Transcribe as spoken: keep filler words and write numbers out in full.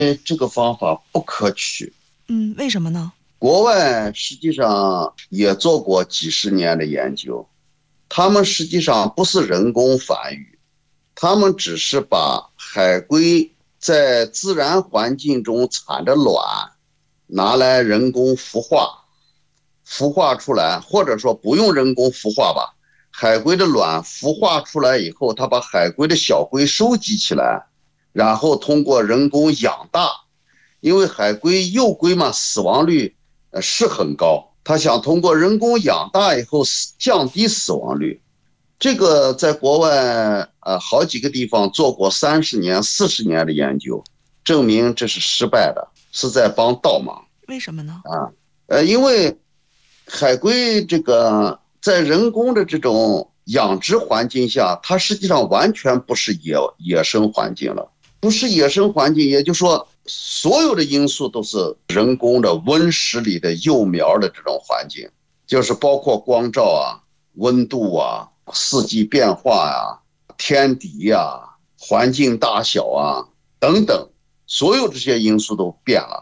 这个方法不可取。 嗯，为什么呢？ 国外实际上也做过几十年的研究，他们实际上不是人工繁育，他们只是把海龟在自然环境中产的卵拿来人工孵化，孵化出来，或者说不用人工孵化吧，海龟的卵孵化出来以后，他把海龟的小龟收集起来，然后通过人工养大。因为海龟幼龟嘛，死亡率呃是很高，他想通过人工养大以后降低死亡率。这个在国外呃好几个地方做过三十年、四十年的研究，证明这是失败的，是在帮倒忙为什么呢？ 啊。呃，因为海龟这个在人工的这种养殖环境下，它实际上完全不是野野生环境了，不是野生环境，也就是说，所有的因素都是人工的温室里的幼苗的这种环境，就是包括光照啊、温度啊、四季变化啊、天敌啊、环境大小啊等等，所有这些因素都变了。